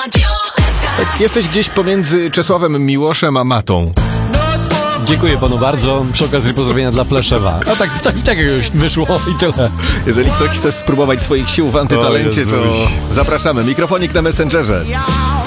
Tak, jesteś gdzieś pomiędzy Czesławem Miłoszem a Matą. Dziękuję panu bardzo. Przy okazji pozdrowienia dla Pleszewa. A tak jakoś wyszło i tyle. Jeżeli ktoś chce spróbować swoich sił w antytalencie, to zapraszamy. Mikrofonik na Messengerze.